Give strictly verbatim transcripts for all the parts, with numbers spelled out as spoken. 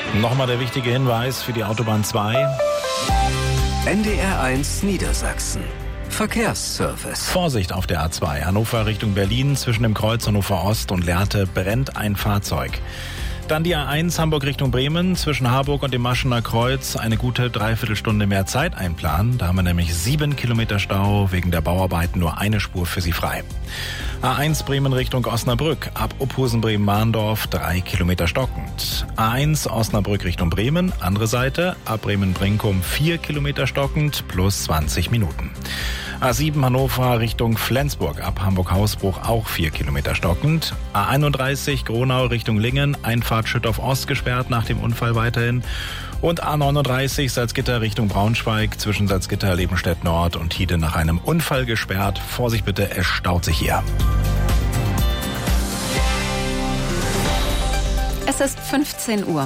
Nochmal der wichtige Hinweis für die Autobahn zwei. N D R eins Niedersachsen. Verkehrsservice. Vorsicht auf der A zwei. Hannover Richtung Berlin. Zwischen dem Kreuz Hannover Ost und Lehrte brennt ein Fahrzeug. Dann die A eins Hamburg Richtung Bremen. Zwischen Harburg und dem Maschener Kreuz eine gute Dreiviertelstunde mehr Zeit einplanen. Da haben wir nämlich sieben Kilometer Stau. Wegen der Bauarbeiten nur eine Spur für Sie frei. A eins Bremen Richtung Osnabrück. Ab Uphusen Bremen-Mahndorf drei Kilometer stockend. A eins Osnabrück Richtung Bremen. Andere Seite. Ab Bremen-Brinkum vier Kilometer stockend plus zwanzig Minuten. A sieben Hannover Richtung Flensburg. Ab Hamburg-Hausbruch auch vier Kilometer stockend. A einunddreißig Gronau Richtung Lingen. Einfahrt Schüttorf Ost gesperrt nach dem Unfall weiterhin. Und A neununddreißig Salzgitter Richtung Braunschweig. Zwischen Salzgitter, Lebenstedt Nord und Hiede nach einem Unfall gesperrt. Vorsicht bitte, es staut sich hier. Es ist fünfzehn Uhr.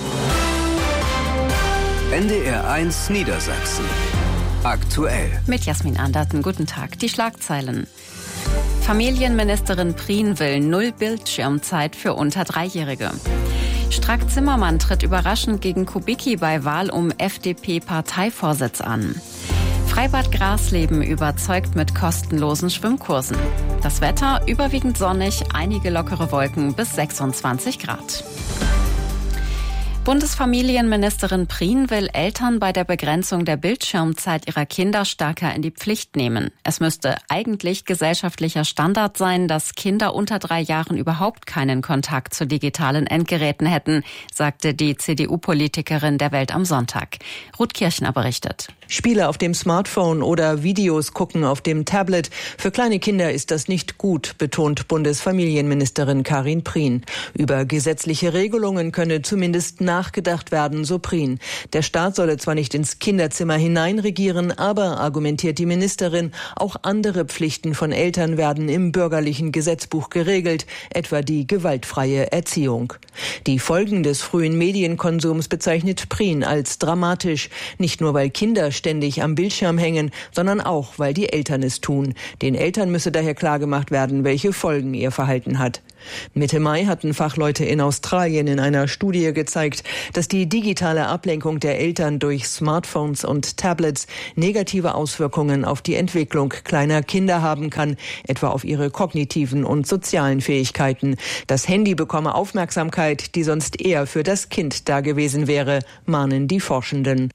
N D R eins Niedersachsen. Aktuell. Mit Jasmin Anderten, guten Tag. Die Schlagzeilen. Familienministerin Prien will null Bildschirmzeit für unter Dreijährige. Strack-Zimmermann tritt überraschend gegen Kubicki bei Wahl um F D P-Parteivorsitz an. Freibad Grasleben überzeugt mit kostenlosen Schwimmkursen. Das Wetter überwiegend sonnig, einige lockere Wolken bis sechsundzwanzig Grad. Bundesfamilienministerin Prien will Eltern bei der Begrenzung der Bildschirmzeit ihrer Kinder stärker in die Pflicht nehmen. Es müsste eigentlich gesellschaftlicher Standard sein, dass Kinder unter drei Jahren überhaupt keinen Kontakt zu digitalen Endgeräten hätten, sagte die C D U-Politikerin der Welt am Sonntag. Ruth Kirchner berichtet. Spiele auf dem Smartphone oder Videos gucken auf dem Tablet. Für kleine Kinder ist das nicht gut, betont Bundesfamilienministerin Karin Prien. Über gesetzliche Regelungen könne zumindest nachgedacht werden, so Prien. Der Staat solle zwar nicht ins Kinderzimmer hineinregieren, aber, argumentiert die Ministerin, auch andere Pflichten von Eltern werden im bürgerlichen Gesetzbuch geregelt, etwa die gewaltfreie Erziehung. Die Folgen des frühen Medienkonsums bezeichnet Prien als dramatisch. Nicht nur, weil Kinder ständig am Bildschirm hängen, sondern auch, weil die Eltern es tun. Den Eltern müsse daher klargemacht werden, welche Folgen ihr Verhalten hat. Mitte Mai hatten Fachleute in Australien in einer Studie gezeigt, dass die digitale Ablenkung der Eltern durch Smartphones und Tablets negative Auswirkungen auf die Entwicklung kleiner Kinder haben kann, etwa auf ihre kognitiven und sozialen Fähigkeiten. Das Handy bekomme Aufmerksamkeit, die sonst eher für das Kind da gewesen wäre, mahnen die Forschenden.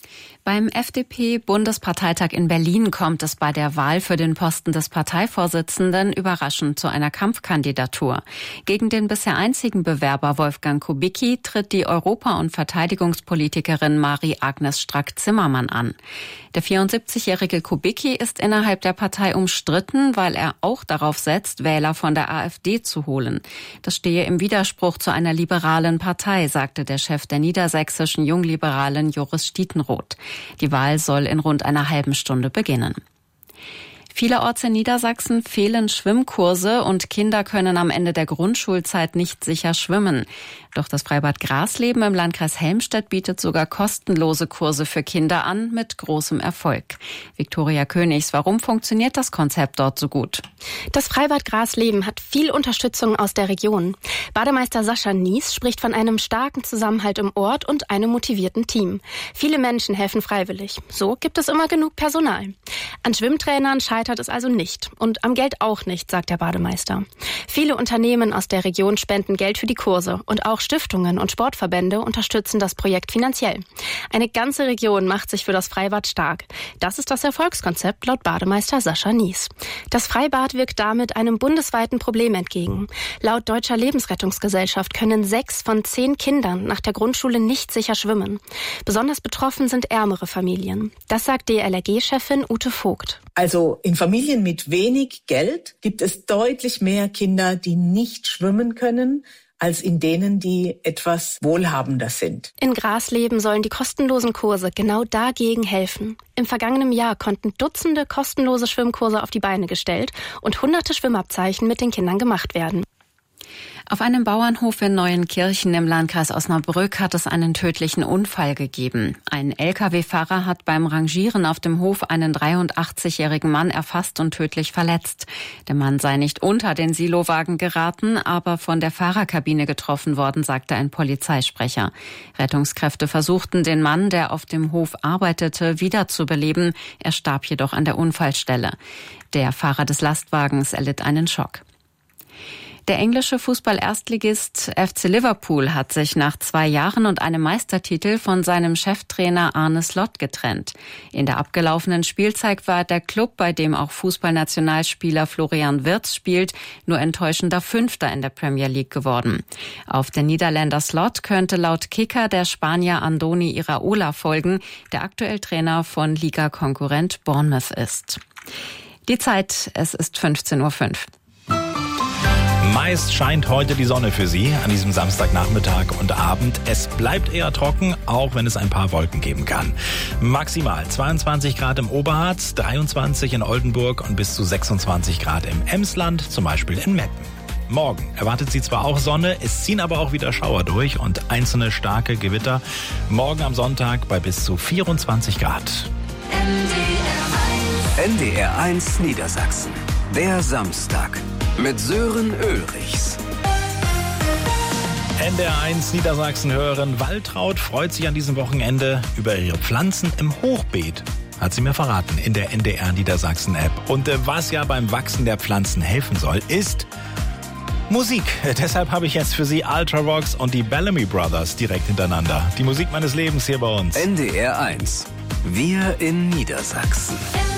Beim F D P-Bundesparteitag in Berlin kommt es bei der Wahl für den Posten des Parteivorsitzenden überraschend zu einer Kampfkandidatur. Gegen den bisher einzigen Bewerber Wolfgang Kubicki tritt die Europa- und Verteidigungspolitikerin Marie-Agnes Strack-Zimmermann an. Der vierundsiebzigjährige Kubicki ist innerhalb der Partei umstritten, weil er auch darauf setzt, Wähler von der AfD zu holen. Das stehe im Widerspruch zu einer liberalen Partei, sagte der Chef der niedersächsischen Jungliberalen Joris Stietenroth. Die Wahl soll in rund einer halben Stunde beginnen. Vielerorts in Niedersachsen fehlen Schwimmkurse und Kinder können am Ende der Grundschulzeit nicht sicher schwimmen. Doch das Freibad Grasleben im Landkreis Helmstedt bietet sogar kostenlose Kurse für Kinder an, mit großem Erfolg. Viktoria Königs, warum funktioniert das Konzept dort so gut? Das Freibad Grasleben hat viel Unterstützung aus der Region. Bademeister Sascha Nies spricht von einem starken Zusammenhalt im Ort und einem motivierten Team. Viele Menschen helfen freiwillig. So gibt es immer genug Personal. An Schwimmtrainern scheitert es also nicht. Und am Geld auch nicht, sagt der Bademeister. Viele Unternehmen aus der Region spenden Geld für die Kurse und auch Stiftungen und Sportverbände unterstützen das Projekt finanziell. Eine ganze Region macht sich für das Freibad stark. Das ist das Erfolgskonzept laut Bademeister Sascha Nies. Das Freibad wirkt damit einem bundesweiten Problem entgegen. Laut Deutscher Lebensrettungsgesellschaft können sechs von zehn Kindern nach der Grundschule nicht sicher schwimmen. Besonders betroffen sind ärmere Familien. Das sagt D L R G-Chefin Ute Vogt. Also in Familien mit wenig Geld gibt es deutlich mehr Kinder, die nicht schwimmen können, als in denen, die etwas wohlhabender sind. In Grasleben sollen die kostenlosen Kurse genau dagegen helfen. Im vergangenen Jahr konnten Dutzende kostenlose Schwimmkurse auf die Beine gestellt und hunderte Schwimmabzeichen mit den Kindern gemacht werden. Auf einem Bauernhof in Neuenkirchen im Landkreis Osnabrück hat es einen tödlichen Unfall gegeben. Ein L K W-Fahrer hat beim Rangieren auf dem Hof einen dreiundachtzigjährigen Mann erfasst und tödlich verletzt. Der Mann sei nicht unter den Silowagen geraten, aber von der Fahrerkabine getroffen worden, sagte ein Polizeisprecher. Rettungskräfte versuchten, den Mann, der auf dem Hof arbeitete, wiederzubeleben. Er starb jedoch an der Unfallstelle. Der Fahrer des Lastwagens erlitt einen Schock. Der englische Fußball-Erstligist F C Liverpool hat sich nach zwei Jahren und einem Meistertitel von seinem Cheftrainer Arne Slot getrennt. In der abgelaufenen Spielzeit war der Club, bei dem auch Fußballnationalspieler Florian Wirtz spielt, nur enttäuschender Fünfter in der Premier League geworden. Auf den Niederländer Slot könnte laut Kicker der Spanier Andoni Iraola folgen, der aktuell Trainer von Liga-Konkurrent Bournemouth ist. Die Zeit, es ist fünfzehn Uhr fünf. Meist scheint heute die Sonne für Sie an diesem Samstagnachmittag und Abend. Es bleibt eher trocken, auch wenn es ein paar Wolken geben kann. Maximal zweiundzwanzig Grad im Oberharz, dreiundzwanzig in Oldenburg und bis zu sechsundzwanzig Grad im Emsland, zum Beispiel in Meppen. Morgen erwartet Sie zwar auch Sonne, es ziehen aber auch wieder Schauer durch und einzelne starke Gewitter. Morgen am Sonntag bei bis zu vierundzwanzig Grad. N D R eins Niedersachsen. Der Samstag. Mit Sören Ulrichs. N D R eins Niedersachsen-Hörerin Waltraud freut sich an diesem Wochenende über ihre Pflanzen im Hochbeet. Hat sie mir verraten in der N D R Niedersachsen-App. Und äh, was ja beim Wachsen der Pflanzen helfen soll, ist Musik. Deshalb habe ich jetzt für Sie Ultravox und die Bellamy Brothers direkt hintereinander. Die Musik meines Lebens hier bei uns. N D R eins. Wir in Niedersachsen.